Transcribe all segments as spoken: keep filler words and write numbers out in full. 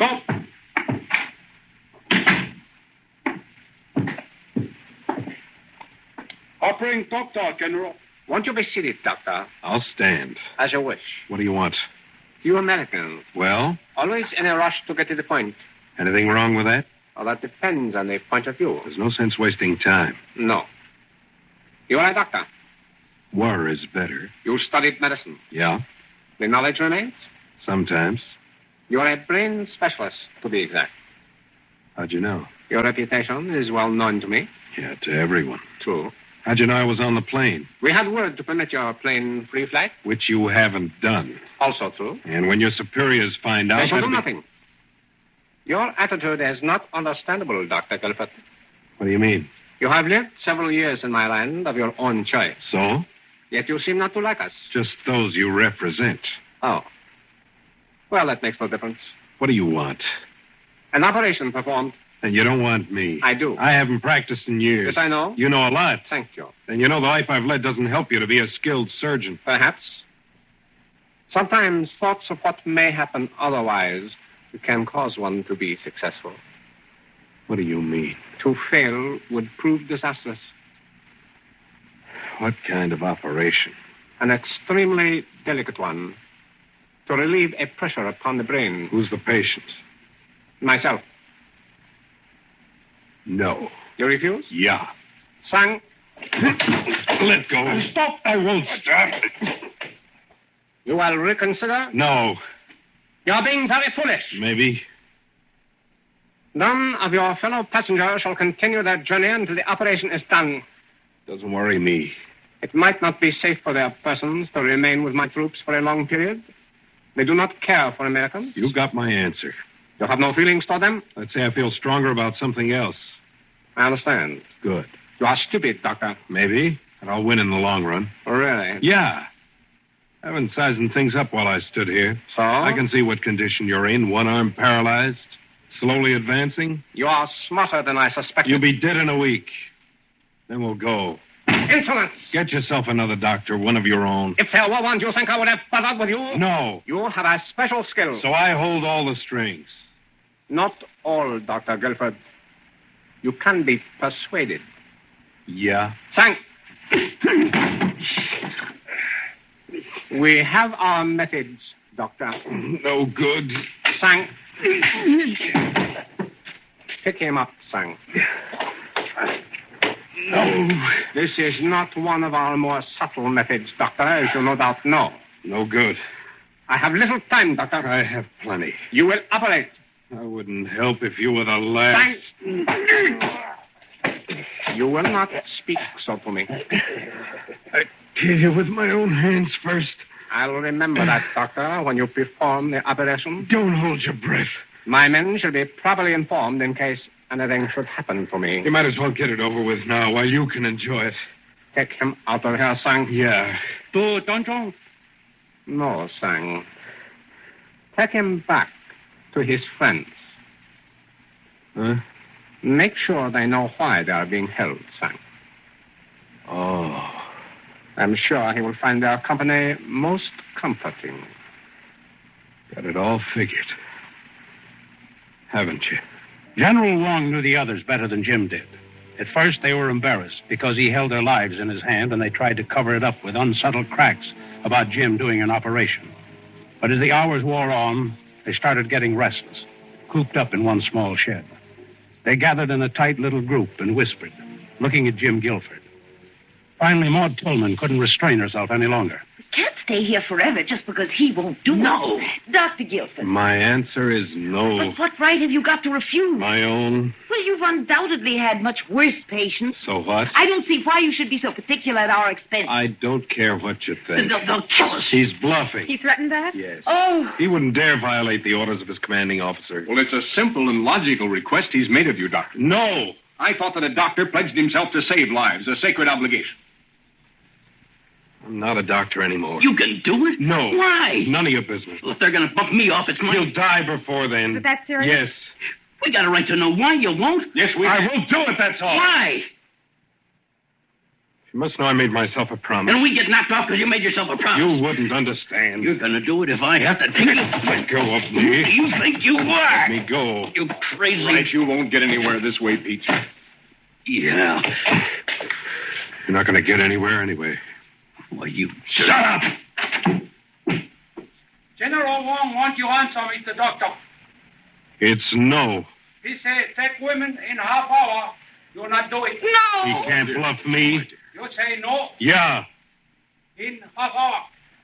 Stop! Offering talk talk, General. Won't you be seated, Doctor? I'll stand. As you wish. What do you want? You Americans. Well? Always in a rush to get to the point. Anything wrong with that? Well, that depends on the point of view. There's no sense wasting time. No. You are a doctor. War is better. You studied medicine. Yeah? The knowledge remains? Sometimes. You are a brain specialist, to be exact. How'd you know? Your reputation is well known to me. Yeah, to everyone. True. How'd you know I was on the plane? We had word to permit your plane free flight. Which you haven't done. Also true. And when your superiors find out... They shall do be... nothing. Your attitude is not understandable, Doctor Guilford. What do you mean? You have lived several years in my land of your own choice. So? Yet you seem not to like us. Just those you represent. Oh. Well, that makes no difference. What do you want? An operation performed. And you don't want me. I do. I haven't practiced in years. Yes, I know. You know a lot. Thank you. And you know the life I've led doesn't help you to be a skilled surgeon. Perhaps. Sometimes thoughts of what may happen otherwise can cause one to be successful. What do you mean? To fail would prove disastrous. What kind of operation? An extremely delicate one. To relieve a pressure upon the brain. Who's the patient? Myself. No. You refuse? Yeah. Sang. Let go. Stop! I won't stop. You will reconsider? No. You're being very foolish. Maybe. None of your fellow passengers shall continue their journey until the operation is done. Doesn't worry me. It might not be safe for their persons to remain with my troops for a long period. They do not care for Americans. You got my answer. You have no feelings toward them? Let's say I feel stronger about something else. I understand. Good. You are stupid, Doctor. Maybe. And I'll win in the long run. Really? Yeah. I've been sizing things up while I stood here. So? I can see what condition you're in. One arm paralyzed. Slowly advancing. You are smarter than I suspected. You'll be dead in a week. Then we'll go. Insolence! Get yourself another doctor, one of your own. If there were one, do you think I would have bothered with you? No. You have a special skill. So I hold all the strings. Not all, Doctor Guilford. You can be persuaded. Yeah? Sang. We have our methods, Doctor. No good. Sang. Pick him up, Sang. No. This is not one of our more subtle methods, Doctor, as you no doubt know. No good. I have little time, Doctor. I have plenty. You will operate. I wouldn't help if you were the last. You will not speak so to me. I kill you with my own hands first. I'll remember that, Doctor, when you perform the operation. Don't hold your breath. My men shall be properly informed in case anything should happen to me. You might as well get it over with now while you can enjoy it. Take him out of here, Sang. Yeah. To Tonton? No, Sang. Take him back to his friends. Huh? Make sure they know why they are being held, Sang. Oh. I'm sure he will find their company most comforting. Got it all figured. Haven't you? General Long knew the others better than Jim did. At first, they were embarrassed because he held their lives in his hand and they tried to cover it up with unsubtle cracks about Jim doing an operation. But as the hours wore on, they started getting restless, cooped up in one small shed. They gathered in a tight little group and whispered, looking at Jim Guilford. Finally, Maud Tillman couldn't restrain herself any longer. We can't stay here forever just because he won't do No. it. Doctor Guilford. My answer is no. But what right have you got to refuse? My own. Well, you've undoubtedly had much worse patients. So what? I don't see why you should be so particular at our expense. I don't care what you think. They'll, they'll kill us. He's bluffing. He threatened that? Yes. Oh. He wouldn't dare violate the orders of his commanding officer. Well, it's a simple and logical request he's made of you, Doctor. No! I thought that a doctor pledged himself to save lives, a sacred obligation. I'm not a doctor anymore. You can do it? No. Why? None of your business. Well, if they're going to bump me off, it's my... You'll die before then. Is that serious? Yes. We got a right to know why you won't. Yes, we... I won't do it, that's all. Why? You must know I made myself a promise. And we get knocked off because you made yourself a promise. You wouldn't understand. You're going to do it if I have to take it. Let go of Who do me. you think you are? Let me go. You crazy... Right, you won't get anywhere this way, Pete. Yeah. You're not going to get anywhere anyway. Well, you... Shut up! General Wong wants you answer, Mister Doctor. It's no. He say take women in half hour. You not do it. No! He can't bluff me. You say no Yeah. in half hour.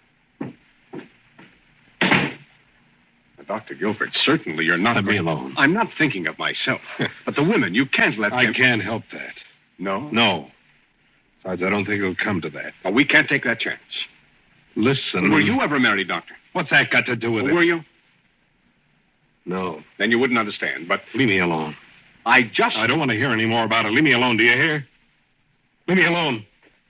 Doctor Guilford, certainly you're not... Let me alone. I'm not thinking of myself. But the women, you can't let I them... can't help that. No? No. Besides, I don't think it'll come to that. Well, we can't take that chance. Listen. Were you ever married, Doctor? What's that got to do with Well, it? were you? No. Then you wouldn't understand, but Leave me alone. I just... I don't want to hear any more about it. Leave me alone, do you hear? Leave me alone.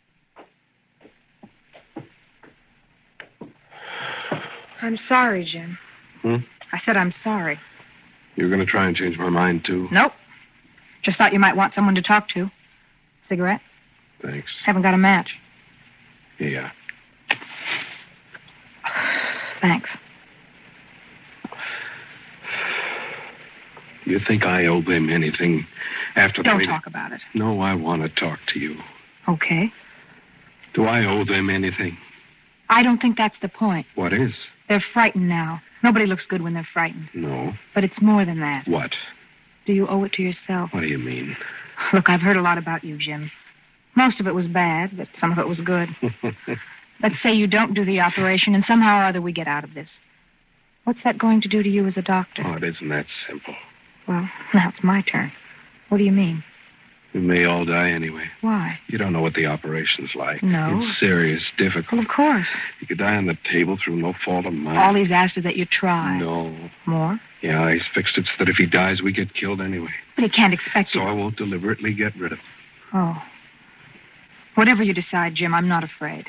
I'm sorry, Jim. Hmm? I said I'm sorry. You're going to try and change my mind, too? Nope. Just thought you might want someone to talk to. Cigarette? Thanks. Haven't got a match. Yeah. Thanks. You think I owe them anything after Don't they... talk about it. No, I want to talk to you. Okay. Do I owe them anything? I don't think that's the point. What is? They're frightened now. Nobody looks good when they're frightened. No. But it's more than that. What? Do you owe it to yourself? What do you mean? Look, I've heard a lot about you, Jim. Most of it was bad, but some of it was good. Let's say you don't do the operation, and somehow or other we get out of this. What's that going to do to you as a doctor? Oh, it isn't that simple. Well, now it's my turn. What do you mean? We may all die anyway. Why? You don't know what the operation's like. No. It's serious, difficult. Well, of course. You could die on the table through no fault of mine. All he's asked is that you try. No. More? Yeah, he's fixed it so that if he dies, we get killed anyway. But he can't expect So you. I won't deliberately get rid of him. Oh. Whatever you decide, Jim, I'm not afraid.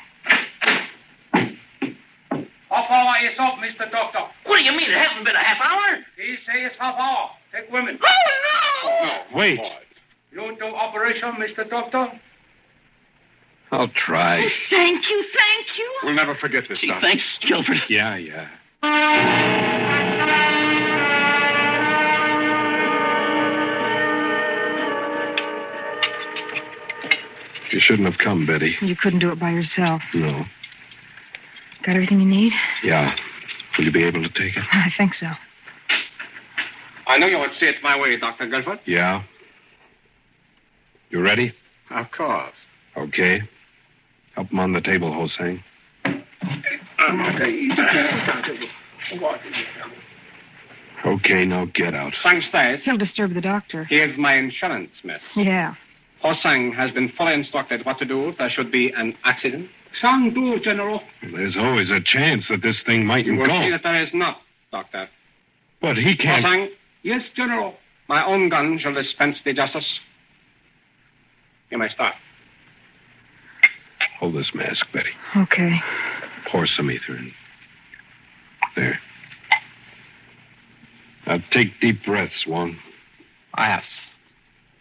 Half hour is up, Mister Doctor. What do you mean? It hasn't been a half hour? He say it's half hour. Take women. Oh, No. Wait. You do operation, Mister Doctor? I'll try. Thank you, thank you. We'll never forget this, Gee, Doctor. thanks, Guilford. Yeah, yeah. You shouldn't have come, Betty. You couldn't do it by yourself. No. Got everything you need? Yeah. Will you be able to take it? I think so. I know you would see it my way, Doctor Guilford. Yeah. You ready? Of course. Okay. Help him on the table, Hossein. Okay, now get out. Sang stays. He'll disturb the doctor. He is my insurance, miss. Yeah. Hosang has been fully instructed what to do if there should be an accident. Sang do, General. There's always a chance that this thing mightn't You will go. see that there is not, Doctor. But he can't... Hosang, Yes, General. my own gun shall dispense the justice. You may start. Hold this mask, Betty. Okay. Pour some ether in. There. Now take deep breaths, Wong. Yes.